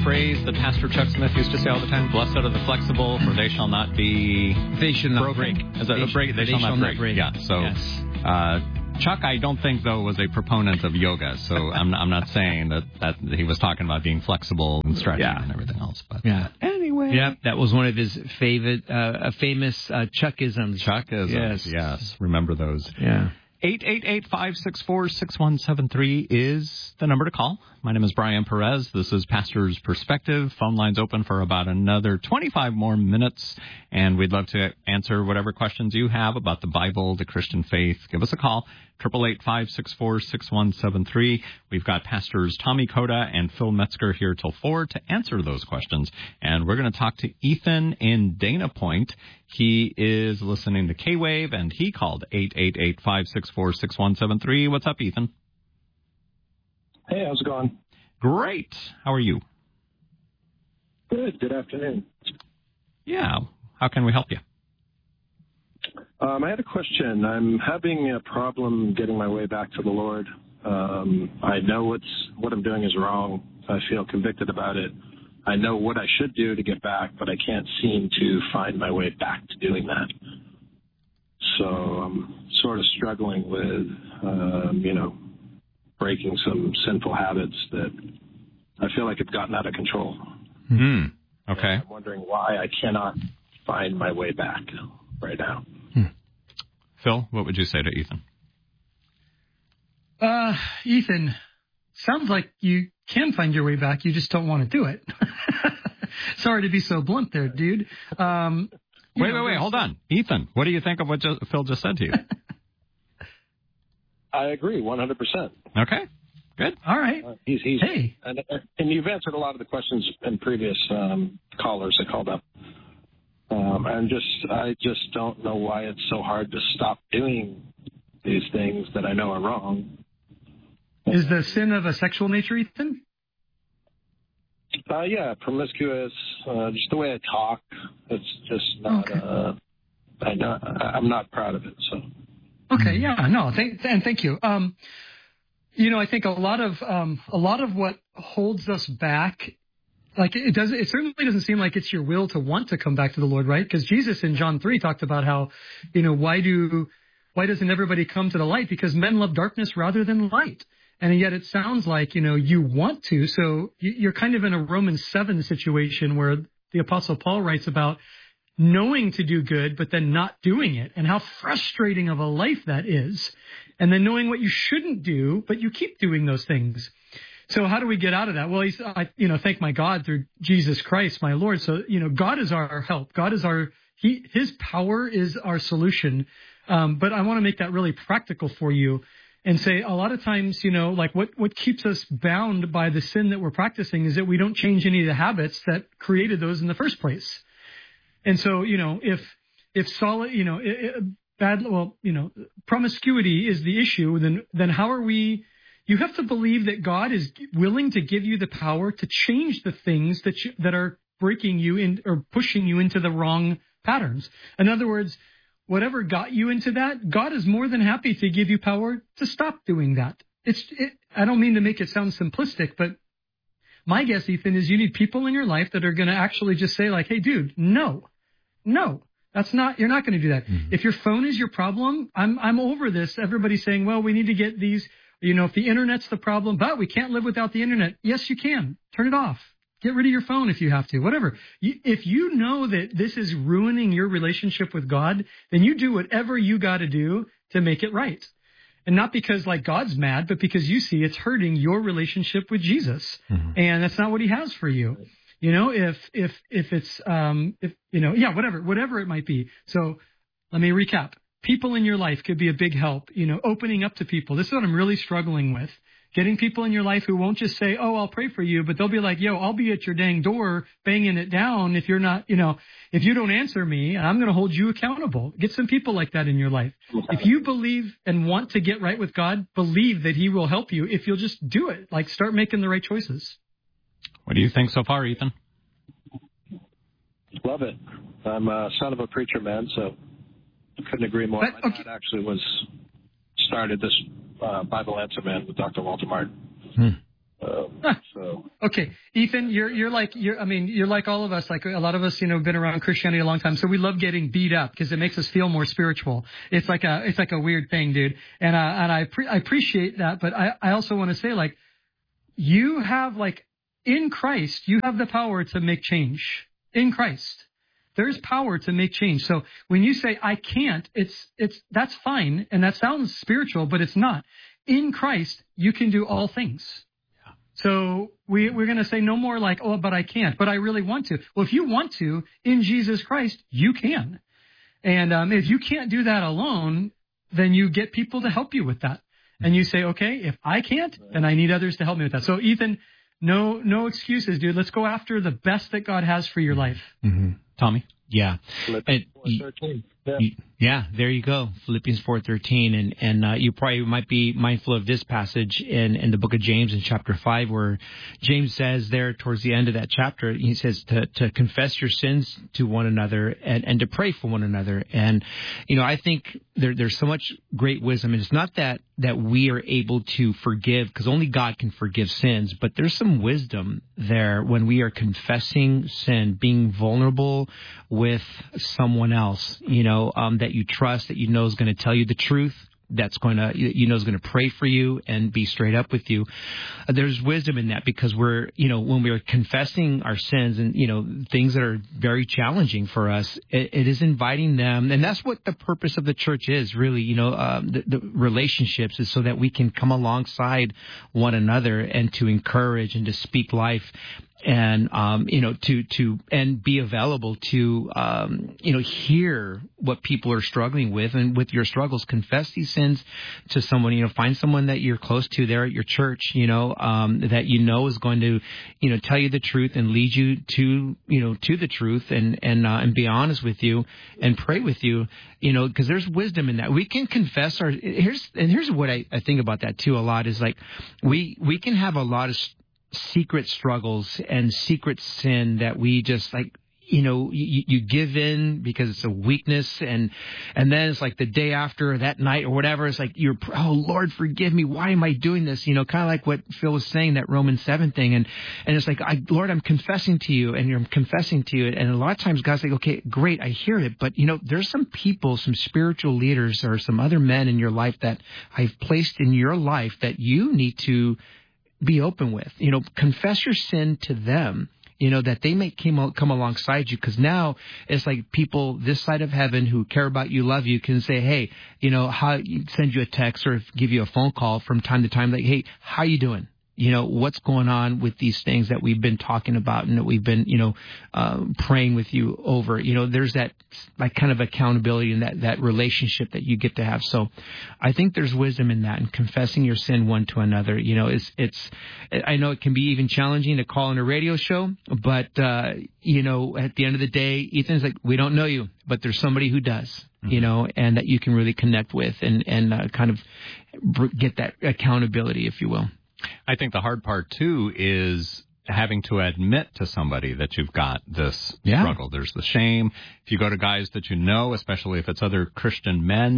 phrase that Pastor Chuck Smith used to say all the time? Blessed are the flexible, for they shall not be... They shall not break. They shall not break. Yeah, so... Yes. Chuck, I don't think, though, was a proponent of yoga, so I'm not saying that he was talking about being flexible and stretching and everything else. But anyway. Yeah, that was one of his famous Chuckisms. Chuckisms, yes. Remember those. Yeah. 888-564-6173 is the number to call. My name is Brian Perez. This is Pastor's Perspective. Phone line's open for about another 25 more minutes, and we'd love to answer whatever questions you have about the Bible, the Christian faith. Give us a call, 888-564-6173. We've got Pastors Tommy Koda and Phil Metzger here till 4 to answer those questions, and we're going to talk to Ethan in Dana Point. He is listening to K-Wave, and he called 888-564-6173. What's up, Ethan? Hey, how's it going? Great. How are you? Good. Good afternoon. Yeah. How can we help you? I had a question. I'm having a problem getting my way back to the Lord. I know what I'm doing is wrong. I feel convicted about it. I know what I should do to get back, but I can't seem to find my way back to doing that. So I'm sort of struggling with, breaking some sinful habits that I feel like have gotten out of control. Okay. And I'm wondering why I cannot find my way back right now. Phil, what would you say to Ethan? Ethan, sounds like you can find your way back. You just don't want to do it. Sorry to be so blunt there, dude. Wait, hold on. Ethan, what do you think of what Phil just said to you? I agree, 100%. Okay, good. All right. Hey. And you've answered a lot of the questions in previous callers that called up. I just don't know why it's so hard to stop doing these things that I know are wrong. Is the sin of a sexual nature, Ethan? Yeah, promiscuous, just the way I talk. It's just not, okay. I'm not proud of it, so. Okay, yeah, no, thank you. I think a lot of what holds us back, like it certainly doesn't seem like it's your will to want to come back to the Lord, right? Because Jesus in John 3 talked about how, why doesn't everybody come to the light? Because men love darkness rather than light. And yet it sounds like, you want to. So you're kind of in a Romans 7 situation where the Apostle Paul writes about knowing to do good, but then not doing it, and how frustrating of a life that is. And then knowing what you shouldn't do, but you keep doing those things. So how do we get out of that? Well, thank my God through Jesus Christ, my Lord. So, God is our help. God is His power is our solution. But I want to make that really practical for you and say a lot of times, what keeps us bound by the sin that we're practicing is that we don't change any of the habits that created those in the first place. And so, if solid, promiscuity is the issue, then how are we? You have to believe that God is willing to give you the power to change the things that are breaking you in or pushing you into the wrong patterns. In other words, whatever got you into that, God is more than happy to give you power to stop doing that. I don't mean to make it sound simplistic, but my guess, Ethan, is you need people in your life that are going to actually just say like, hey, dude, no, you're not going to do that. Mm-hmm. If your phone is your problem, I'm over this. Everybody's saying, well, we need to get these, if the internet's the problem, but we can't live without the internet. Yes, you can. Turn it off. Get rid of your phone if you have to, whatever. If you know that this is ruining your relationship with God, then you do whatever you got to do to make it right. And not because like God's mad, but because you see it's hurting your relationship with Jesus. Mm-hmm. And that's not what He has for you. If it's, whatever it might be. So let me recap. People in your life could be a big help, opening up to people. This is what I'm really struggling with. Getting people in your life who won't just say, oh, I'll pray for you, but they'll be like, yo, I'll be at your dang door banging it down if you're not, if you don't answer me, and I'm going to hold you accountable. Get some people like that in your life. If you believe and want to get right with God, believe that He will help you if you'll just do it. Like start making the right choices. What do you think so far, Ethan? Love it. I'm a son of a preacher man, so couldn't agree more. My dad actually started this Bible Answer Man with Dr. Walter Martin. Okay, Ethan, you're like all of us. Like a lot of us, been around Christianity a long time, so we love getting beat up because it makes us feel more spiritual. It's like a weird thing, dude. And I appreciate that, but I also want to say, like, you have, like, in Christ, you have the power to make change. In Christ, there's power to make change. So when you say I can't, that's fine, and that sounds spiritual, but it's not. In Christ, you can do all things. So we're going to say no more like, oh, but I can't, but I really want to. Well, if you want to, in Jesus Christ, you can. And if you can't do that alone, then you get people to help you with that. And you say, okay, if I can't, then I need others to help me with that. So Ethan, no excuses, dude. Let's go after the best that God has for your life. Mm-hmm. Tommy? Yeah. Yeah, there you go. Philippians 4:13, and you probably might be mindful of this passage in the book of James in chapter 5, where James says there towards the end of that chapter, he says to confess your sins to one another and to pray for one another. And I think there's so much great wisdom, and it's not that we are able to forgive, because only God can forgive sins, but there's some wisdom there when we are confessing sin, being vulnerable with someone else, that you trust, that is going to tell you the truth, that's going to, is going to pray for you and be straight up with you. There's wisdom in that, because we're, when we're confessing our sins and, things that are very challenging for us, it is inviting them. And that's what the purpose of the church is, really, the relationships is so that we can come alongside one another and to encourage and to speak life. And, and be available to, hear what people are struggling with, and with your struggles, confess these sins to someone, find someone that you're close to there at your church, that is going to, tell you the truth and lead you to the truth and be honest with you and pray with you, because there's wisdom in that. We can confess here's what I think about that too a lot is, like, we can have a lot of secret struggles and secret sin that we just, like, you give in because it's a weakness, and then it's like the day after, that night or whatever, it's like oh Lord, forgive me, why am I doing this? Kind of like what Phil was saying, that Romans 7 thing, and it's like, Lord, I'm confessing to you, and I'm confessing to you, and a lot of times God's like, okay, great, I hear it, but there's some people, some spiritual leaders, or some other men in your life that I've placed in your life that you need to be open with, confess your sin to them, that they may come alongside you, because now it's like people this side of heaven who care about you, love you, can say, hey, send you a text or give you a phone call from time to time, like, hey, how you doing? What's going on with these things that we've been talking about and that we've been, praying with you over. There's that, like, kind of accountability and that relationship that you get to have. So I think there's wisdom in that, and confessing your sin one to another. I know it can be even challenging to call in a radio show, but, at the end of the day, Ethan's like, we don't know you, but there's somebody who does. And that you can really connect with and kind of get that accountability, if you will. I think the hard part, too, is having to admit to somebody that you've got this struggle. There's the shame. If you go to guys that especially if it's other Christian men,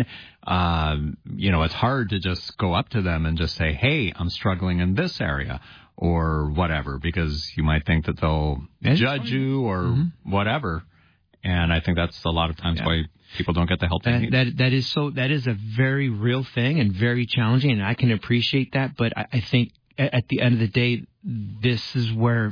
it's hard to just go up to them and just say, hey, I'm struggling in this area or whatever, because you might think that they'll judge you or whatever. And I think that's a lot of times why people don't get the help they need. That is a very real thing and very challenging, and I can appreciate that. But I think at the end of the day, this is where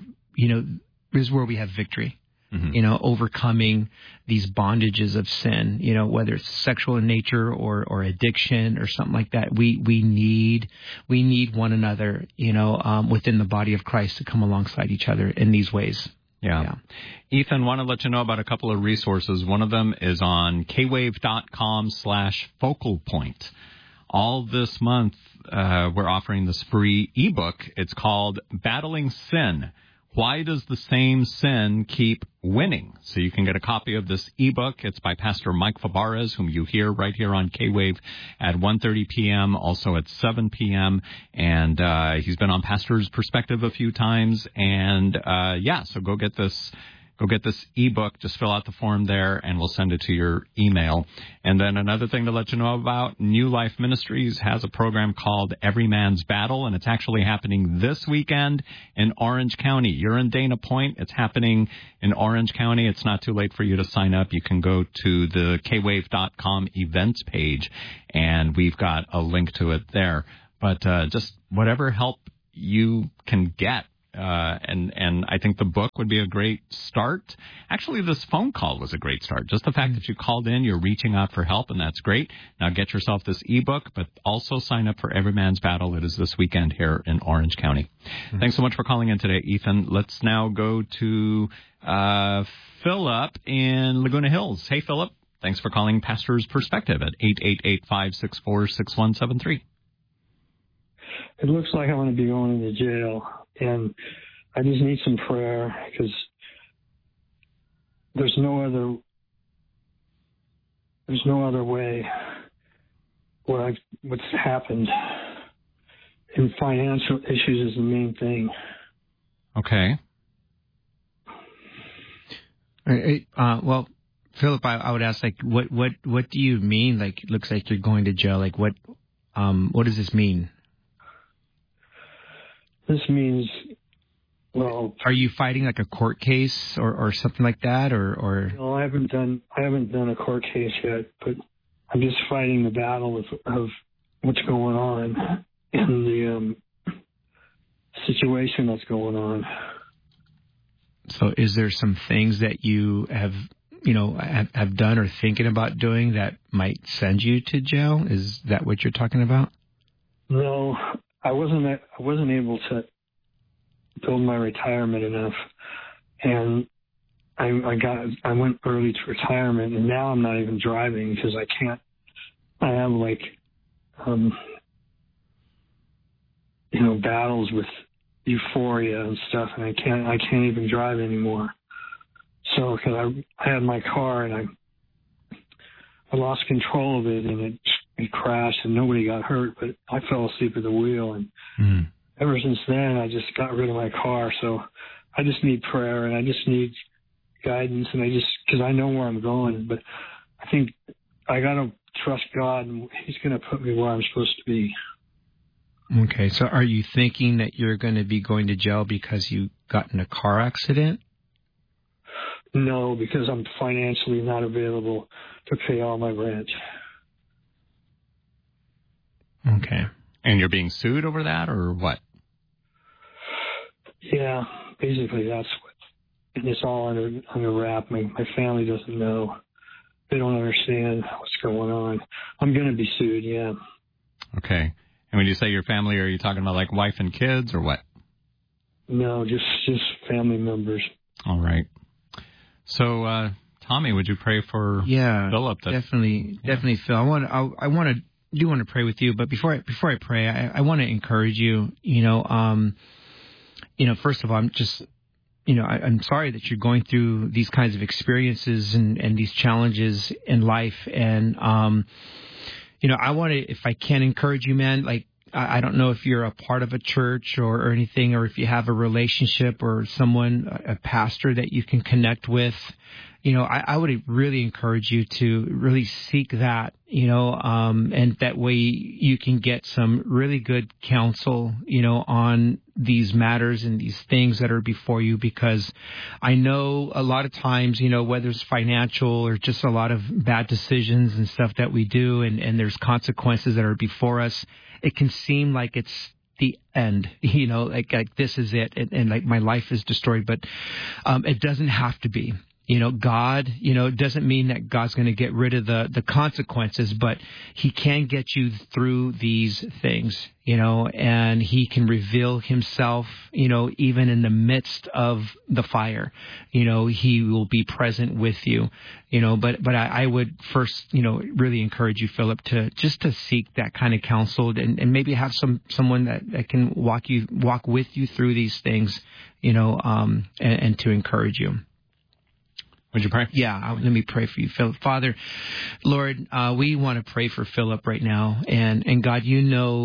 we have victory. Overcoming these bondages of sin. Whether it's sexual in nature or addiction or something like that. We need one another. Within the body of Christ to come alongside each other in these ways. Yeah. Ethan, want to let you know about a couple of resources. One of them is on kwave.com/focal point. All this month, we're offering this free ebook. It's called Battling Sin. Why Does the Same Sin Keep Winning? So you can get a copy of this ebook. It's by Pastor Mike Fabarez, whom you hear right here on K-Wave at 1:30 p.m., also at 7 p.m. And he's been on Pastor's Perspective a few times. And, so go get this go get this ebook. Just fill out the form there, and we'll send it to your email. And then another thing to let you know about, New Life Ministries has a program called Every Man's Battle, and it's actually happening this weekend in Orange County. You're in Dana Point. It's happening in Orange County. It's not too late for you to sign up. You can go to the kwave.com events page, and we've got a link to it there. But just whatever help you can get. And I think the book would be a great start. Actually, this phone call was a great start. Just the fact that you called in, you're reaching out for help, and that's great. Now get yourself this ebook, but also sign up for Every Man's Battle. It is this weekend here in Orange County. Mm-hmm. Thanks so much for calling in today, Ethan. Let's now go to Philip in Laguna Hills. Hey, Philip. Thanks for calling Pastor's Perspective at 888-564-6173. It looks like I'm going to be going into jail, and I just need some prayer because there's no other way. What's happened, and financial issues is the main thing. Okay. Well, Philip, I would ask, like, what do you mean? Like, it looks like you're going to jail. Like, what does this mean? This means, well, are you fighting like a court case or something like that, or? No, I haven't done a court case yet, but I'm just fighting the battle of what's going on in the situation that's going on. So, is there some things that you have done or thinking about doing that might send you to jail? Is that what you're talking about? No. I wasn't able to build my retirement enough, and I went early to retirement, and now I'm not even driving because I can't. I have battles with euphoria and stuff, and I can't even drive anymore. So because I had my car and I lost control of it, and it crashed, and nobody got hurt, but I fell asleep at the wheel, and ever since then, I just got rid of my car. So I just need prayer, and I just need guidance, and because I know where I'm going, but I think I got to trust God, and He's going to put me where I'm supposed to be. Okay, so are you thinking that you're going to be going to jail because you got in a car accident? No, because I'm financially not available to pay all my rent. Okay. And you're being sued over that, or what? Yeah, basically that's what. And it's all under wrap. My family doesn't know. They don't understand what's going on. I'm going to be sued, yeah. Okay. And when you say your family, are you talking about like wife and kids, or what? No, just family members. All right. So, Tommy, would you pray for Philip? Definitely, Phil. I want to pray with you, but before I pray, I want to encourage you. First of all, I'm just, I'm sorry that you're going through these kinds of experiences and these challenges in life, and I want to, if I can, encourage you, man. Like, I don't know if you're a part of a church or anything, or if you have a relationship or someone, a pastor that you can connect with. I would really encourage you to really seek that, and that way you can get some really good counsel, on these matters and these things that are before you, because I know a lot of times, whether it's financial or just a lot of bad decisions and stuff that we do, and there's consequences that are before us, it can seem like it's the end, like this is it, and like my life is destroyed, but it doesn't have to be. God, it doesn't mean that God's going to get rid of the consequences, but He can get you through these things, and He can reveal Himself, even in the midst of the fire. He will be present with you, but I would first, really encourage you, Philip, to seek that kind of counsel, and maybe have someone that can walk with you through these things, and to encourage you. Would you pray? Yeah, let me pray for you, Philip. Father, Lord, we want to pray for Philip right now. And God,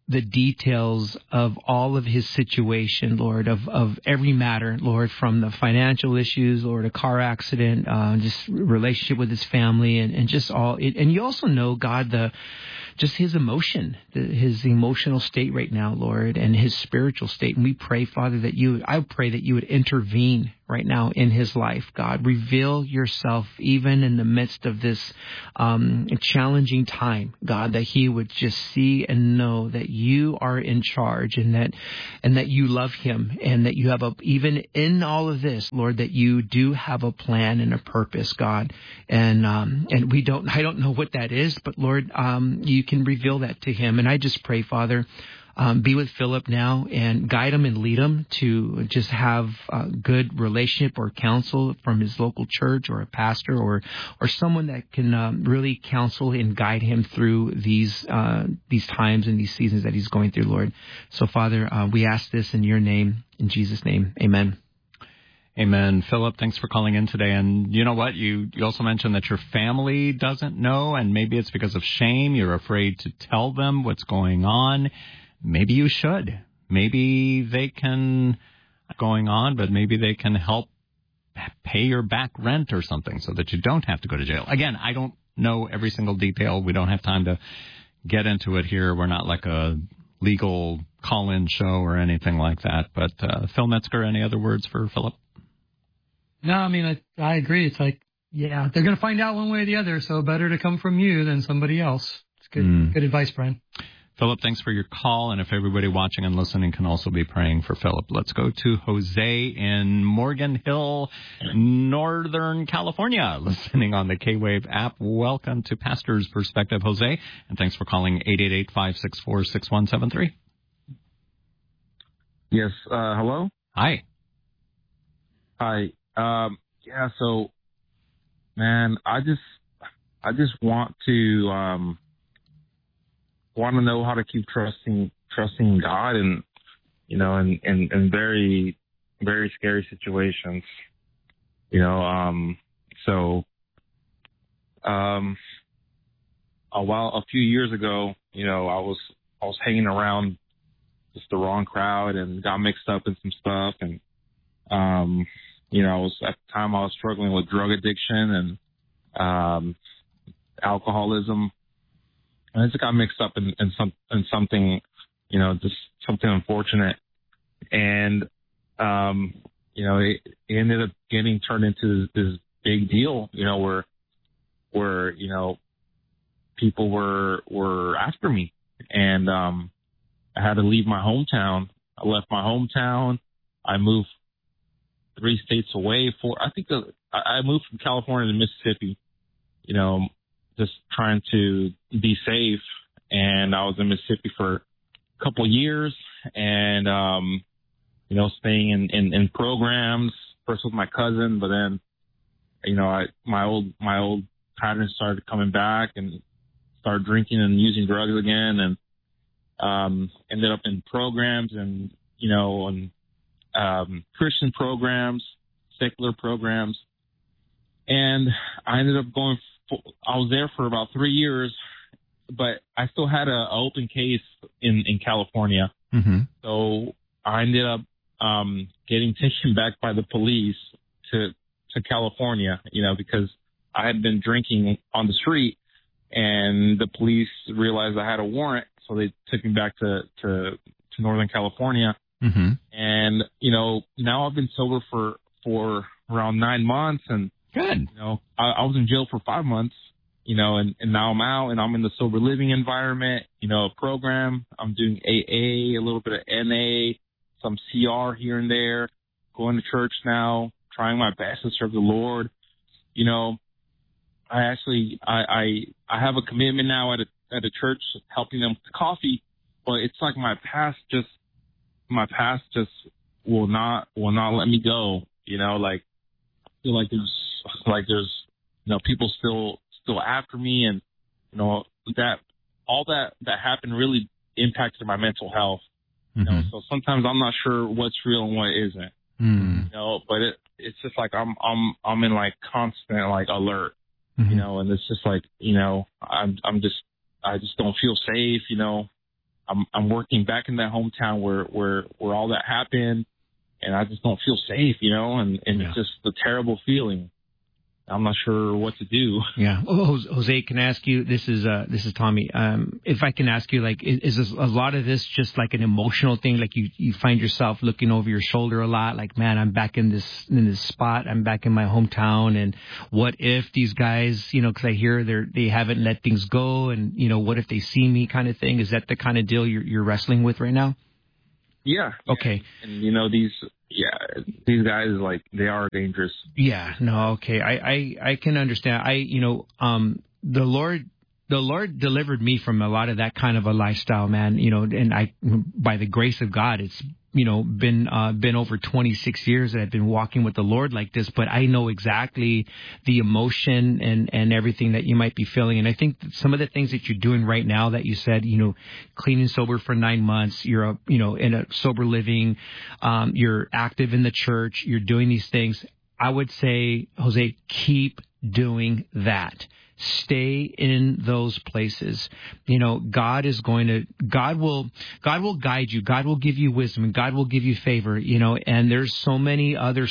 the details of all of his situation, Lord, of every matter, Lord, from the financial issues, Lord, a car accident, just relationship with his family, and just all. And you also know, God, just his emotion, his emotional state right now, Lord, and his spiritual state. And we pray, Father, I pray that you would intervene right now in his life, God. Reveal yourself even in the midst of this challenging time, God, that he would just see and know that you are in charge, and that you love him, and that you have even in all of this, Lord, that you do have a plan and a purpose, God. And I don't know what that is, but Lord, you can reveal that to him. And I just pray, Father, be with Philip now and guide him and lead him to just have a good relationship or counsel from his local church, or a pastor, or someone that can really counsel and guide him through these times and these seasons that he's going through, Lord. So, Father, we ask this in your name, in Jesus' name. Amen. Amen. Philip, thanks for calling in today. And you know what? You also mentioned that your family doesn't know, and maybe it's because of shame. You're afraid to tell them what's going on. Maybe you should. Maybe they can but maybe they can help pay your back rent or something so that you don't have to go to jail. Again, I don't know every single detail. We don't have time to get into it here. We're not like a legal call-in show or anything like that. But Phil Metzger, any other words for Philip? No, I mean, I agree. It's like, yeah, they're going to find out one way or the other, so better to come from you than somebody else. It's good advice, Brian. Philip, thanks for your call. And if everybody watching and listening can also be praying for Philip. Let's go to Jose in Morgan Hill, Northern California, listening on the K-Wave app. Welcome to Pastor's Perspective, Jose. And thanks for calling 888-564-6173. Yes. Hello? Hi. Hi. Yeah, so, man, I just want to know how to keep trusting God, and in very, very scary situations. A few years ago, I was hanging around just the wrong crowd and got mixed up in some stuff, and at the time I was struggling with drug addiction and alcoholism. And I just got mixed up in something, just something unfortunate. And, it ended up getting turned into this big deal, where people were after me. And I had to leave my hometown. I left my hometown. I moved 3 states away. I moved from California to Mississippi, just trying to be safe. And I was in Mississippi for a couple of years, and, staying in programs, first with my cousin, but then, my old patterns started coming back, and started drinking and using drugs again, and, ended up in programs and, Christian programs, secular programs. And I ended up I was there for about 3 years, but I still had an open case in California. Mm-hmm. So I ended up getting taken back by the police to California, because I had been drinking on the street, and the police realized I had a warrant, so they took me back to Northern California. Mm-hmm. And, now I've been sober for around 9 months, and good. I was in jail for 5 months, and now I'm out, and I'm in the sober living environment, a program. I'm doing AA, a little bit of NA, some CR here and there, going to church now, trying my best to serve the Lord. I have a commitment now at a church, helping them with coffee, but it's like my past just will not let me go. I feel like there's people still after me, and that all that happened really impacted my mental health. Mm-hmm. So sometimes I'm not sure what's real and what isn't. Mm. But it's just like I'm in like constant like alert. Mm-hmm. And it's just like I just don't feel safe. I'm working back in that hometown where all that happened, and I just don't feel safe, and it's just a terrible feeling. I'm not sure what to do. Yeah. Oh, Jose, can I ask you, this is Tommy. If I can ask you, like, is this, a lot of this just like an emotional thing? Like you find yourself looking over your shoulder a lot, like, man, I'm back in this spot. I'm back in my hometown. And what if these guys, cause I hear they haven't let things go, and, what if they see me, kind of thing? Is that the kind of deal you're wrestling with right now? Yeah. Okay. And these guys, like, they are dangerous. Yeah. No. Okay. I can understand. The Lord delivered me from a lot of that kind of a lifestyle, man. And by the grace of God, it's been over 26 years that I've been walking with the Lord like this, but I know exactly the emotion and everything that you might be feeling. And I think that some of the things that you're doing right now that you said, clean and sober for 9 months, you're, in a sober living, you're active in the church, you're doing these things. I would say, Jose, keep doing that. Stay in those places. God will guide you. God will give you wisdom, and God will give you favor, and there's so many other